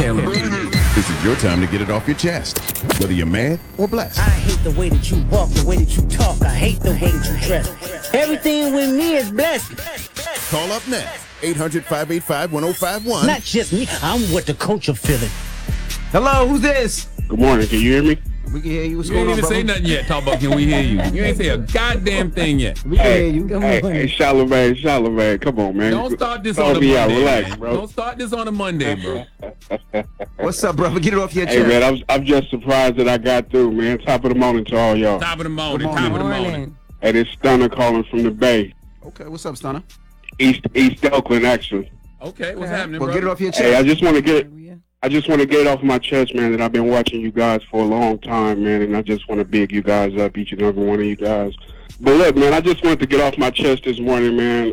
Taylor. This is your time to get it off your chest, whether you're mad or blessed. I hate the way that you walk, the way that you talk. I hate the way that you dress. Everything with me is blessed. Call up next, 800-585-1051. Not just me, I'm what the culture feeling. Hello, who's this? Good morning. Can you hear me? We can hear you. What's You going ain't on, even brother? say nothing yet. Talk about can we hear you? You ain't say a goddamn thing yet. We can hear you. Hey, Charlamagne, come on, man. Don't start this Help on a me Monday, out. Relax, man. bro. Don't start this on a Monday, bro. What's up, brother? Get it off your Hey, chest. man, I'm just surprised that I got through, man. Top of the morning to all y'all. Top of the morning. Good Top of the morning. morning. Hey, this Stunner calling from the Bay. Okay, what's up, Stunner? East Oakland, actually. Okay, what's happening, Well, bro? get it off your chest. Hey, I just want to get it off my chest, man, that I've been watching you guys for a long time, man, and I just want to big you guys up, each and every one of you guys. But look, man, I just wanted to get off my chest this morning, man.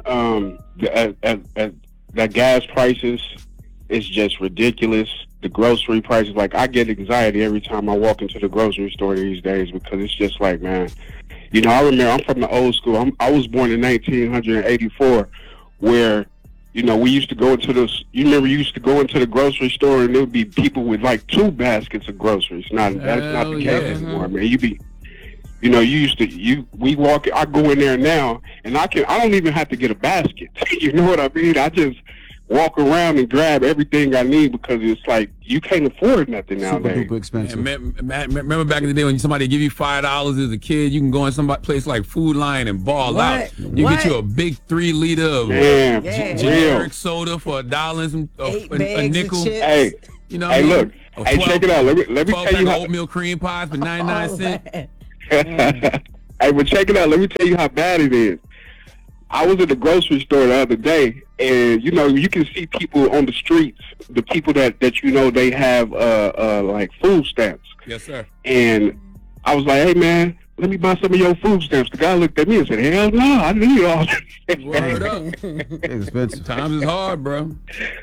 The gas prices is just ridiculous. The grocery prices, like, I get anxiety every time I walk into the grocery store these days because it's just like, man, you know, I remember I'm from the old school. I was born in 1984, where, you know, we used to go into you used to go into the grocery store and there would be people with like 2 baskets of groceries. That's not the case anymore, man. I go in there now and I don't even have to get a basket. You know what I mean? I just walk around and grab everything I need because it's like you can't afford nothing nowadays. Super duper expensive. And remember back in the day when somebody give you $5 as a kid, you can go in some place like Food Lion and ball out. You get you a big 3 liter of generic soda for $1 and some a nickel. Hey, you know, hey, look, hey, check it out. Let me tell you how oatmeal cream pies for 99 cents. Hey, but check it out. Let me tell you how bad it is. I was at the grocery store the other day, and you know you can see people on the streets, the people that you know they have like food stamps. Yes, sir. And I was like, hey man, let me buy some of your food stamps. The guy looked at me and said, hell no, I need all that. Word up. It's expensive. Times is hard, bro.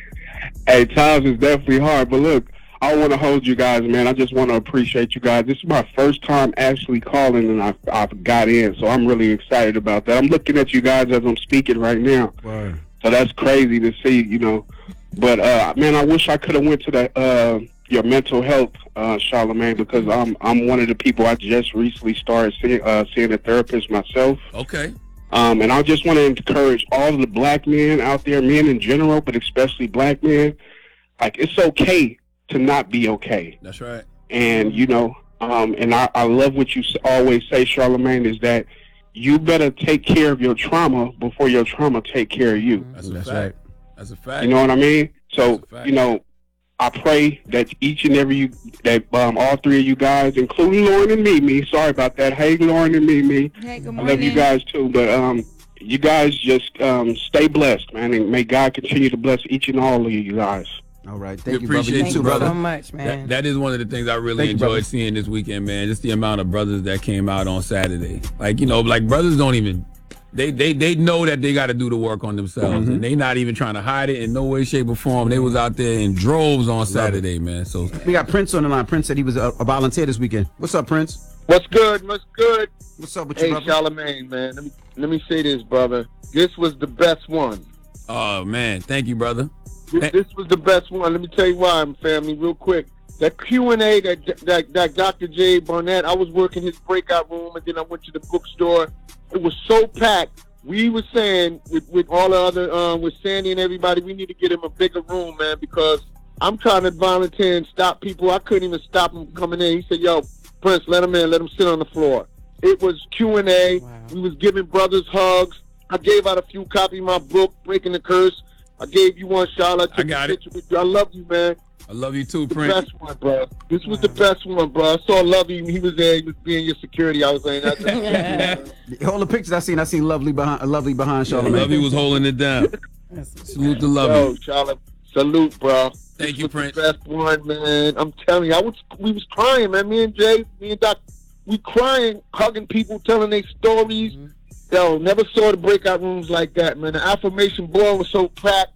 Hey, times is definitely hard, but look, I don't want to hold you guys, man. I just want to appreciate you guys. This is my first time actually calling, and I've got in, so I'm really excited about that. I'm looking at you guys as I'm speaking right now. Wow. So that's crazy to see, you know. But man, I wish I could have went to your mental health, Charlamagne, because I'm one of the people. I just recently started seeing a therapist myself. Okay. And I just want to encourage all of the black men out there, men in general, but especially black men. Like, it's okay to not be okay. That's right. And, you know, and I love what you always say, Charlamagne, is that you better take care of your trauma before your trauma take care of you. That's a fact. That's a fact. You know what I mean? So, you know, I pray that each and every, all 3 of you guys, including Lauren and Mimi, sorry about that. Hey, Lauren and Mimi. Hey, good I morning. love you guys too, but you guys just stay blessed, man, and may God continue to bless each and all of you guys. All right. We Thank you, brother. appreciate You Thank too, you brother. so much, man. That is one of the things I really Thank you, brother. enjoyed seeing this weekend, man. Just the amount of brothers that came out on Saturday. Like, you know, like brothers don't even, they know that they got to do the work on themselves, and they not even trying to hide it in no way, shape, or form. They was out there in droves on Saturday, man. So We got Prince on the line. Prince said he was a volunteer this weekend. What's up, Prince? What's good? What's good? What's up with Hey, you, brother? Charlamagne, man. Let me say this, brother. This was the best one. oh man, thank you, brother. This was the best one. Let me tell you why, family, real quick. That Q&A that Dr. J. Barnett, I was working his breakout room, and then I went to the bookstore. It was so packed. We were saying with all the other with Sandy and everybody, we need to get him a bigger room, man, because I'm trying to volunteer and stop people. I couldn't even stop him coming in. He said, "Yo, Prince, let him in. Let him sit on the floor." It was Q&A. Wow. We was giving brothers hugs. I gave out a few copies of my book, Breaking the Curse. I gave you one, Charlotte. I got it. With you. I love you, man. I love you too, The Prince. best one, bro. This was the best one, bro. I saw Lovey. He was there. He was being your security. I was saying that. All the pictures I seen Lovely behind Charlamagne. Lovey was holding it down. Salute to Yo, Lovey. Charlotte, salute, bro. Thank you, This was Prince. the best one, man. I'm telling you, we was crying, man. Me and Jay, me and Doc, we crying, hugging people, telling their stories. Yo, never saw the breakout rooms like that, man. The affirmation board was so packed.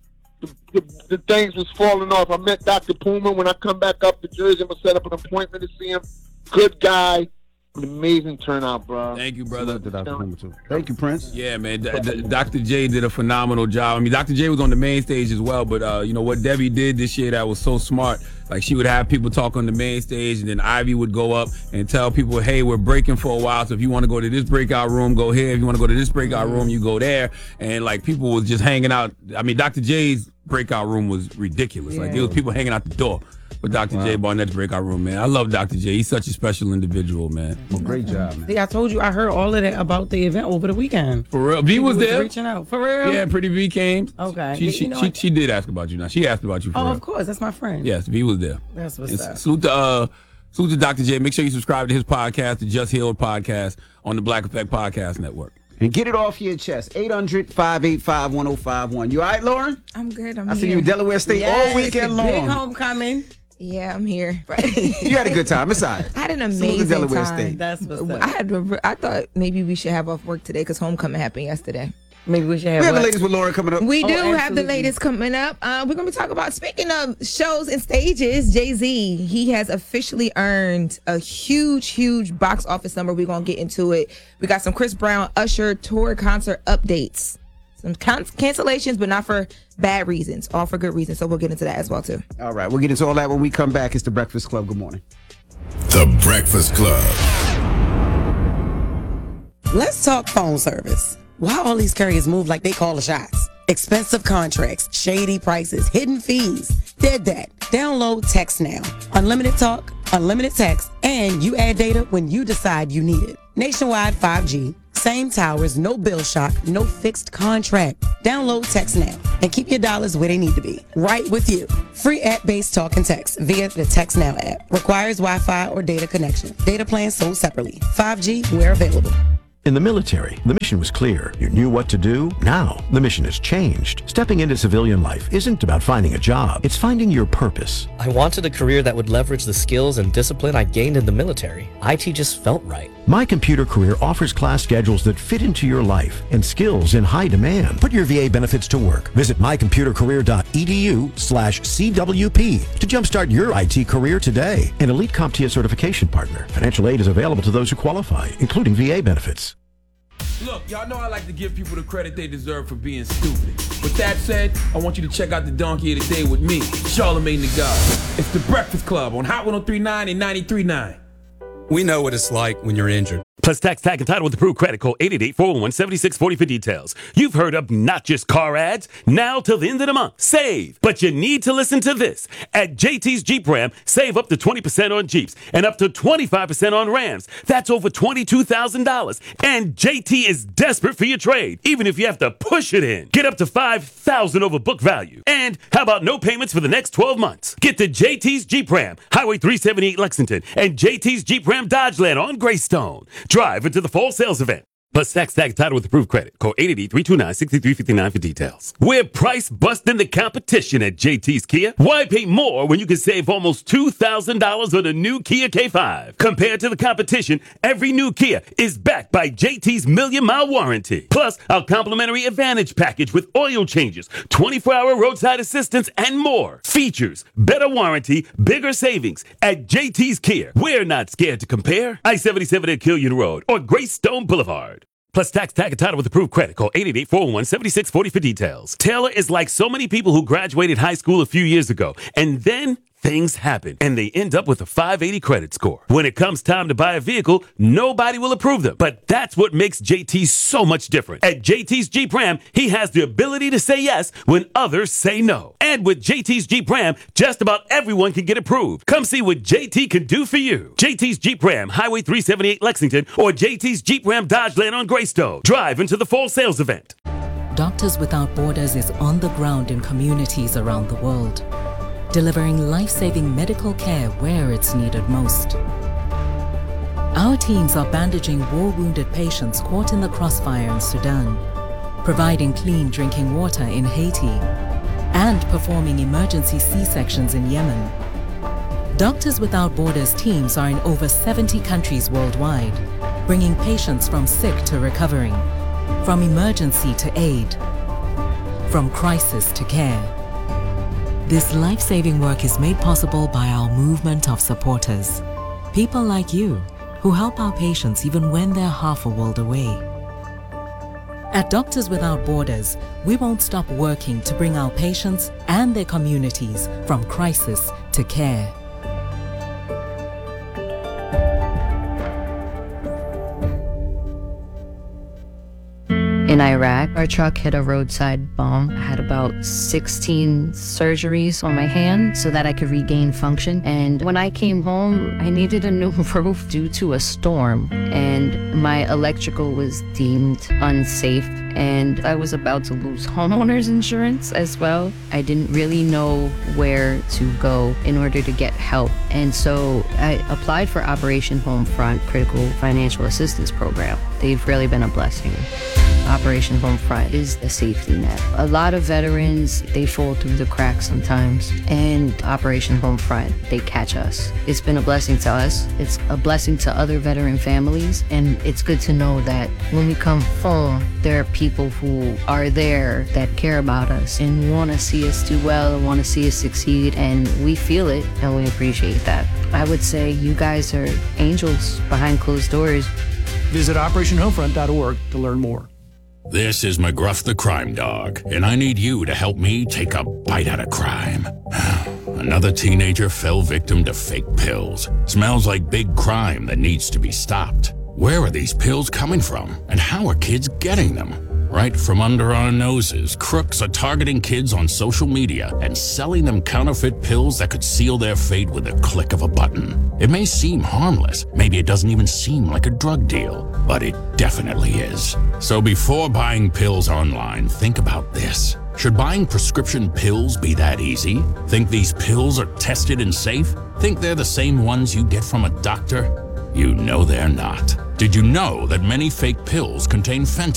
The things was falling off. I met Dr. Puma. When I come back up to Jersey, I'm going to set up an appointment to see him. Good guy. An amazing turnout, bro. Thank you, brother. Thank you, Prince. Yeah, man. Dr. J did a phenomenal job. I mean, Dr. J was on the main stage as well, but you know what Debbie did this year that was so smart. Like, she would have people talk on the main stage, and then Ivy would go up and tell people, hey, we're breaking for a while, so if you want to go to this breakout room, go here. If you want to go to this breakout room, you go there. And, like, people was just hanging out. I mean, Dr. J's breakout room was ridiculous. Like, there was people hanging out the door with Dr. J Barnett's breakout room, man. I love Dr. J. He's such a special individual, man. Well, great job, man. See, I told you I heard all of that about the event over the weekend. For real. V was there. Reaching out. For real? Yeah, Pretty V came. Okay. She did ask about you now. She asked about you for real. of course. That's my friend. Yes, V was there. That's what's up. Salute to Dr. J. Make sure you subscribe to his podcast, the Just Healed podcast, on the Black Effect Podcast Network. And get it off your chest. 800-585-1051. You all right, Lauren? I'm good. I see you in Delaware State all weekend long. Big homecoming. Yeah, I'm here. You had a good time. It's all right. I had an Salute to amazing Delaware time. State. That's what's up. I thought maybe we should have off work today because homecoming happened yesterday. Maybe we should have We have the what? ladies with Lauren coming up. We do have the absolutely. latest coming up. We're going to be talking about, speaking of shows and stages, Jay-Z, he has officially earned a huge box office number. We're going to get into it. We got some Chris Brown, Usher tour concert updates. Some cancellations, but not for bad reasons, all for good reasons. So we'll get into that as well, too. All right, we'll get into all that when we come back. It's The Breakfast Club. Good morning. The Breakfast Club. Let's talk phone service. Why all these carriers move like they call the shots? Expensive contracts, shady prices, hidden fees. Dead that. Download Text Now. Unlimited talk, unlimited text, and you add data when you decide you need it. Nationwide 5G. Same towers, no bill shock, no fixed contract. Download Text Now and keep your dollars where they need to be. Right with you. Free app-based talk and text via the Text Now app. Requires Wi-Fi or data connection. Data plans sold separately. 5G where available. In the military, the mission was clear. You knew what to do. Now, the mission has changed. Stepping into civilian life isn't about finding a job. It's finding your purpose. I wanted a career that would leverage the skills and discipline I gained in the military. IT just felt right. My Computer Career offers class schedules that fit into your life and skills in high demand. Put your VA benefits to work. Visit mycomputercareer.edu/CWP to jumpstart your IT career today. An elite CompTIA certification partner. Financial aid is available to those who qualify, including VA benefits. Look, y'all know I like to give people the credit they deserve for being stupid. With that said, I want you to check out the Donkey of the Day with me, Charlamagne the God. It's The Breakfast Club on Hot 103.9 and 93.9. We know what it's like when you're injured. Plus tax, tag, and title with approved credit. Call 888-401-7640 for details. You've heard of not just car ads. Now till the end of the month. Save. But you need to listen to this. At JT's Jeep Ram, save up to 20% on Jeeps and up to 25% on Rams. That's over $22,000. And JT is desperate for your trade, even if you have to push it in. Get up to $5,000 over book value. And how about no payments for the next 12 months? Get to JT's Jeep Ram, Highway 378 Lexington, and JT's Jeep Ram Dodgeland on Greystone. Drive into the fall sales event. Plus tax, tag, title with approved credit. Call 888-329-6359 for details. We're price busting the competition at JT's Kia. Why pay more when you can save almost $2,000 on a new Kia K5? Compared to the competition, every new Kia is backed by JT's million-mile warranty. Plus, our complimentary Advantage package with oil changes, 24-hour roadside assistance, and more. Features, better warranty, bigger savings. At JT's Kia, we're not scared to compare. I-77 at Killian Road or Greystone Boulevard. Plus tax, tag, and title with approved credit. Call 888-401-7640 for details. Taylor is like so many people who graduated high school a few years ago, and then things happen, and they end up with a 580 credit score. When it comes time to buy a vehicle, nobody will approve them. But that's what makes JT so much different. At JT's Jeep Ram, he has the ability to say yes when others say no. And with JT's Jeep Ram, just about everyone can get approved. Come see what JT can do for you. JT's Jeep Ram, Highway 378 Lexington, or JT's Jeep Ram Dodgeland on Greystone. Drive into the fall sales event. Doctors Without Borders is on the ground in communities around the world, delivering life-saving medical care where it's needed most. Our teams are bandaging war-wounded patients caught in the crossfire in Sudan, providing clean drinking water in Haiti, and performing emergency C-sections in Yemen. Doctors Without Borders teams are in over 70 countries worldwide, bringing patients from sick to recovering, from emergency to aid, from crisis to care. This life-saving work is made possible by our movement of supporters. People like you, who help our patients even when they're half a world away. At Doctors Without Borders, we won't stop working to bring our patients and their communities from crisis to care. In Iraq, our truck hit a roadside bomb. I had about 16 surgeries on my hand so that I could regain function. And when I came home, I needed a new roof due to a storm. And my electrical was deemed unsafe. And I was about to lose homeowners insurance as well. I didn't really know where to go in order to get help. And so I applied for Operation Homefront Critical Financial Assistance Program. They've really been a blessing. Operation Homefront is a safety net. A lot of veterans, they fall through the cracks sometimes, and Operation Homefront, they catch us. It's been a blessing to us. It's a blessing to other veteran families, and it's good to know that when we come home, there are people who are there that care about us and want to see us do well and want to see us succeed, and we feel it, and we appreciate that. I would say you guys are angels behind closed doors. Visit OperationHomefront.org to learn more. This is McGruff the Crime Dog, and I need you to help me take a bite out of crime. Another teenager fell victim to fake pills. Smells like big crime that needs to be stopped. Where are these pills coming from, and how are kids getting them? Right from under our noses, crooks are targeting kids on social media and selling them counterfeit pills that could seal their fate with a click of a button. It may seem harmless, maybe it doesn't even seem like a drug deal, but it definitely is. So before buying pills online, think about this. Should buying prescription pills be that easy? Think these pills are tested and safe? Think they're the same ones you get from a doctor? You know they're not. Did you know that many fake pills contain fentanyl?